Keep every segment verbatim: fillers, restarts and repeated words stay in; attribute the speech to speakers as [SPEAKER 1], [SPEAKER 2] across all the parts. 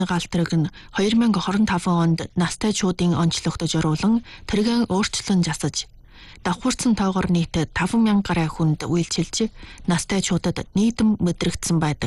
[SPEAKER 1] Галтраг нь хоёр мянга хорин таван онд настай чуудын онцлогт зориулан тэргэн өөрчлөн засаж давхурцсан тоогоор нийт таван мянга гаруй хүнд үйлчилж настай чуудад нийтэм мэдрэгдсэн байдаг.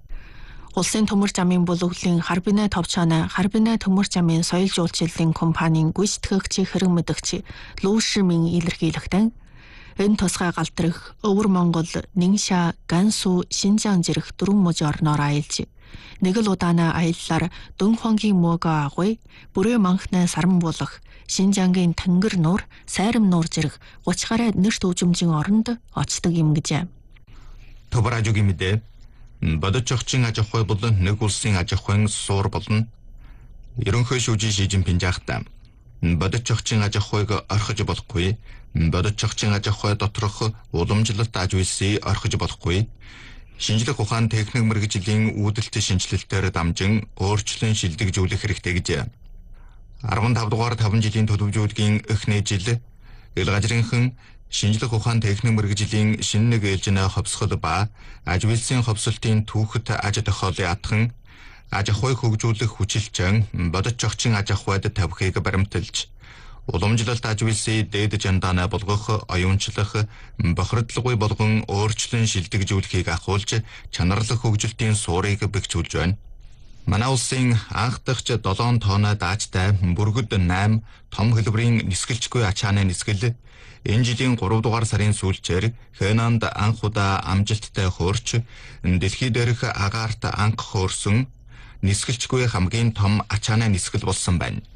[SPEAKER 1] Улсын төмөр замын бүлэглэлийн Харбинай товчооноо Харбинай төмөр замын соёл жуулчлалын компанийн гүйцэтгэгчийн хэрэг мэдгч Лүүшмийн илэрхийлэхдээ энэ тусгай галтрах Өвөр Монгол, Нингша, Гансу, Шинжаан зэрэг дөрвөн мужи орноор аялж нэг л удаанаа аяллаар Дөнхонгийн мөөгөө агуй, бүрээ манхнаа саран буулах Шинжаангийн Тэнгэр нуур, Сайрам нуур зэрэг гуч гаруй нэрт өвжмжийн оронд очдог юм гэжээ.
[SPEAKER 2] Төбөр ажуугийн мэдээ бодож огчийн аж ахуй болон нэг улсын аж ахуйн суур болно. Ерөнхий шүүжийн Ши Жинпин жаахтаа бодож огчийн аж ахуйг орхиж болохгүй, бодож огчийн аж ахуй доторх уламжлалт аж үйлсийг орхиж болохгүй. Шинжлэх ухаан техник мэргэжлийн үүдэлт шинжилэлтээр дамжин өөрчлөн шилдэгжүүлэх хэрэгтэй гэж. арван тав дугаар таван жилийн төлөвлөгөөгийн эхний жил ил газрынхан шинжлэх ухаан техник мэргэжлийн шинэ нэг ээлжинэ ховсгол ба аж үйлсийн ховсолтын түүхэт аж тохиолын атхан аж ахуйг хөгжүүлэх хүчилчэн бодож огчийн аж ахуйд тавихыг баримталж уламжлалт аж үйлсийн дээд жандаанаа болгох, оюунчлах, бохирдлогын болгон өөрчлөн шилдэгжүүлэхийг ахуулж чанарлах хөгжилтийн суурийг бэхжүүлж байна. Манай улсын анх дахь долоон тоноо даажтай бүргэд восемь том хэлбэрийн нисгэлжгүй ачааны нисгэл энэ жилийн гурав дугаар сарын сүүлчээр Хэнанд анх удаа амжилттай хөөрч дэлхий дээрх агаарт анх хөөрсөн нисгэлжгүй хамгийн том ачааны нисгэл болсон байна.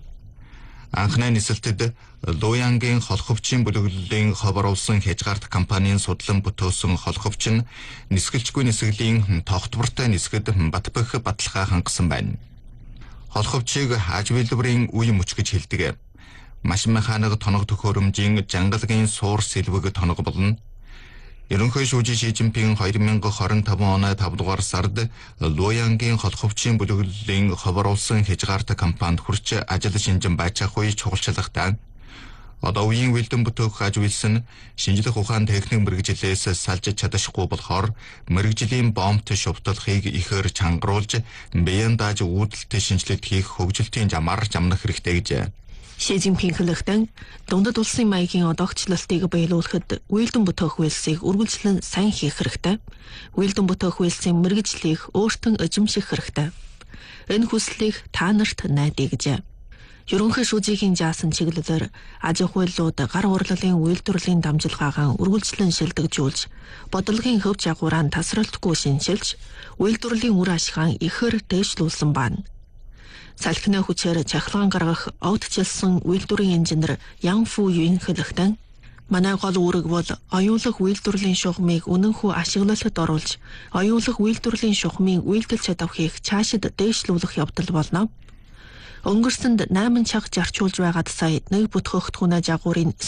[SPEAKER 2] Анхны нисэлтэд Луянгийн холховчийн бүлэглэлийн ховоруулсан хязгаарт компанийн судлан бүтөөсөн холховч нь нисгэлжгүй нисгэлийн тогтвортой нисгэд Батбах баталгаа хангасан байна. Холховчийг аж үйлдвэрийн үе мөч гэж хэлдэг. Машин механик тоног төхөөрөмжийн жангалагын суур сэлвэг тоног болно. Ерөнхий шүүжийн Ши Жинпин хоёр мянга хорин таван оны тав дугаар сард Луянгийн холховчийн бүлэглэлийн ховоруулсан хязгаарт компанид хүрч ажил шинжин байцаах үе чухалчлагтай. Одоо үеийн үйлдэн бүтээх аж үйлс нь шинжлэх ухаан техник мэргэжлээс салж чадахгүй болохоор мэргэжлийн бомбт шувталхыг ихээр чангаруулж биеийн дааж үүдэлт шинжилэлт хийх хөгжилтийн замаар замнах хэрэгтэй гэж.
[SPEAKER 1] Ши Жинпин хэлэхдээ дундад улсын маягийн одоогчлалтыг биелүүлэхэд үйлдэн бүтээх үйлсийг үргэлжлэн сайн хийх хэрэгтэй. Үйлдэн бүтээх үйлсийн мэргэжлийг өөртөө эзэмших хэрэгтэй. Энэ хүслийг та нарт найдаа гэж. Ерөнхий шүүжийн жаасан чиглэлээр аж ахуйлууд гар урлалын үйлдвэрлэлийн дамжуулгаагаа үргэлжлэн шилдэгжүүлж, бодлогын хөв жагуураа тасралтгүй шинжилж, үйлдвэрлэлийн үр ашигын ихээр дээшлүүлсэн байна. Салхины хүчээр чахалгаан гаргах огтчилсан үйлдвэрийн инженер Ян Фу Юин хэлэхдээ манай гол үүрэг бол оюулах үйлдвэрлэлийн шугамыг үнэнхүү ашиглалтад оруулж, оюулах үйлдвэрлэлийн шугамын үйлдэл чадварыг цаашид дээшлүүлэх явдал болно. Өнгөрсөнд восемь чаг зарчуулж байгаад сая нэг бүтгэгдэхүүнээ жагуурын